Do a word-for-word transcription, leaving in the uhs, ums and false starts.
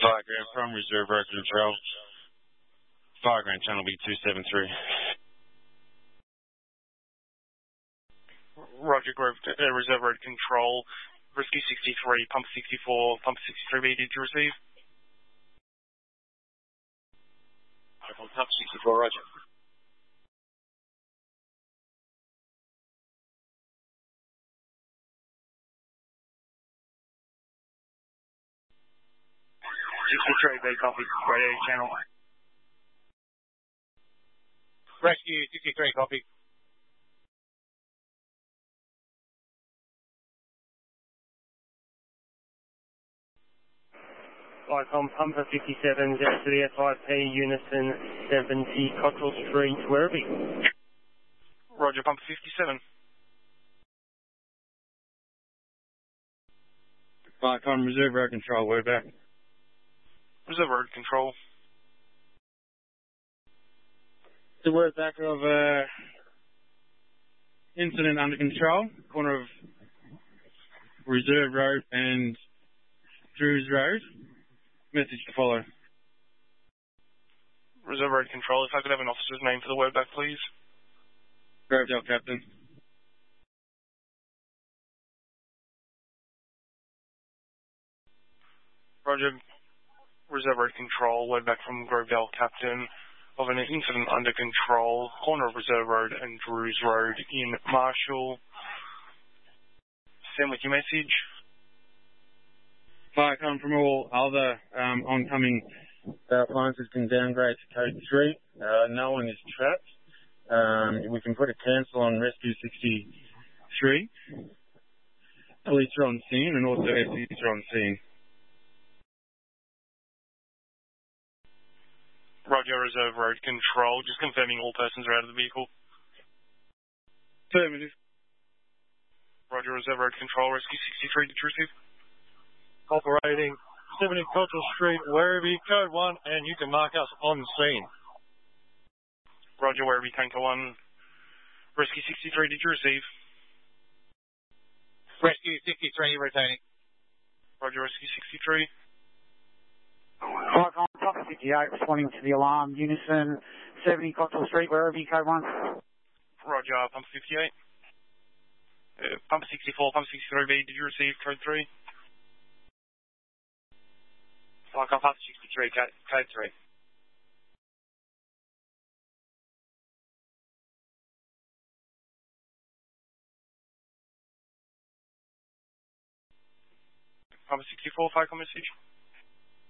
Fireground from Reserve Road Control. Fireground channel B two seven three. Roger, Grove, uh, Reserve Road Control. Rescue sixty-three, Pump sixty-four, Pump sixty-three B, did you receive? Pump sixty-four, roger. sixty-three B, copy, radio channel. Rescue sixty-three, copy. Icon Pumper fifty-seven, down to the F I P, Unison seventy, Cottrell Street, Werribee. Roger, Pumper fifty-seven. Icon Reserve Road Control, we're back. Reserve Road Control. The word back of uh, incident under control, corner of Reserve Road and Drews Road. Message to follow. Reserve Road Control, if I could have an officer's name for the word back, please. Grovedale Captain. Roger, Reserve Road Control, word back from Grovedale Captain of an incident under control, corner of Reserve Road and Drews Road in Marshall. Send with your message. Firecon from all other um, oncoming uh, appliances can downgrade to code three. Uh, no one is trapped. Um, we can put a cancel on Rescue sixty-three. Police are on scene and also F Cs are on scene. Roger, Reserve Road Control. Just confirming all persons are out of the vehicle. Affirmative. Roger, Reserve Road Control. Rescue sixty-three, did you receive? Operating seventy Cottrell Street, Werribee, code one, and you can mark us on scene. Roger, Werribee, Tanker one. Rescue sixty-three, did you receive? Rescue sixty-three, retaining. Roger, Rescue sixty-three. Icon Pumper fifty-eight, responding to the alarm. Unison seventy Cottrell Street, Werribee, code one. Roger, Pump fifty-eight. Uh, Pump sixty-four, Pump sixty-three B, did you receive code three? Icon Pump sixty-three, code, code three. Pump sixty-four, Ficon message.